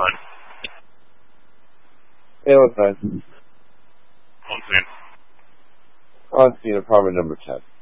Yeah, it was nice. On scene. On scene, apartment number 10.